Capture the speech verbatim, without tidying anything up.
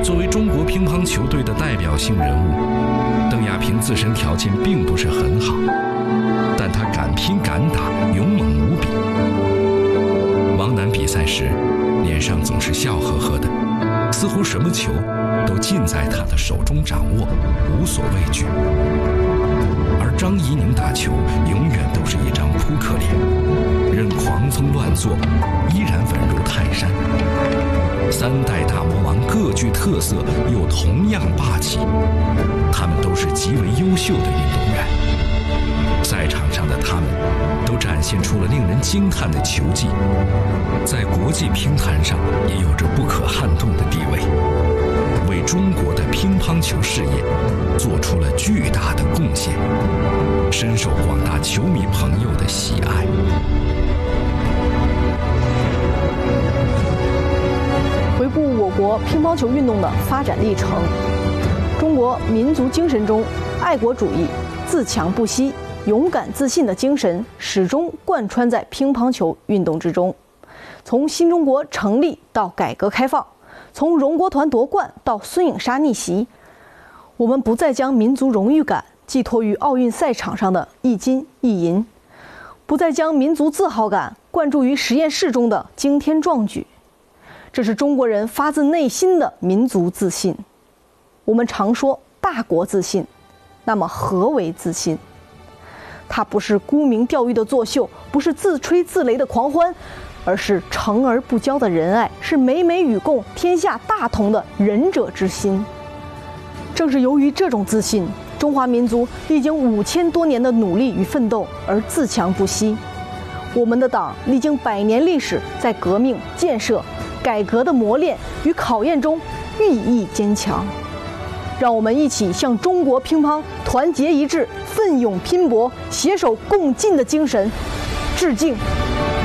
作为中国乒乓球队的代表性人物，邓亚萍自身条件并不是很好，但她敢拼敢打，勇猛无比。王楠比赛时，脸上总是笑呵呵的，似乎什么球都尽在她的手中掌握，无所畏惧。而张怡宁打球永远都是一张扑克脸，任狂风乱作，依然稳如泰山。三代大魔王各具特色，又同样霸气，他们都是极为优秀的运动员。赛场上的他们都展现出了令人惊叹的球技，在国际乒坛上也有着不可撼动的地位，为中国的乒乓球事业做出了巨大的贡献，深受广大球迷朋友的喜爱。 回顾我国乒乓球运动的发展历程，中国民族精神中爱国主义、自强不息、勇敢自信的精神始终贯穿在乒乓球运动之中。从新中国成立到改革开放，从荣国团夺冠到孙颖莎逆袭，我们不再将民族荣誉感寄托于奥运赛场上的一金一银，不再将民族自豪感灌注于实验室中的惊天壮举。这是中国人发自内心的民族自信。我们常说大国自信，那么何为自信？它不是沽名钓誉的作秀，不是自吹自擂的狂欢，而是诚而不骄的仁爱，是美美与共、天下大同的仁者之心。正是由于这种自信，中华民族历经五千多年的努力与奋斗而自强不息。我们的党历经百年历史，在革命、建设、改革的磨练与考验中愈益坚强。让我们一起向中国乒乓团结一致、奋勇拼搏、携手共进的精神致敬。